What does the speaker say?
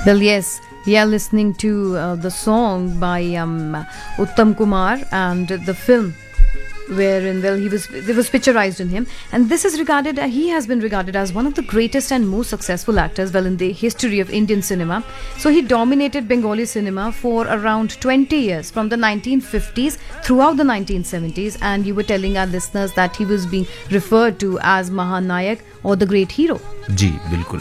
Well, yes, we are listening to the song by Uttam Kumar and the film wherein it was picturized in him, and this is regarded he has been regarded as one of the greatest and most successful actors in the history of Indian cinema. So he dominated Bengali cinema for around 20 years, from the 1950s throughout the 1970s, and you were telling our listeners that he was being referred to as Mahanayak or the great hero. जी बिल्कुल.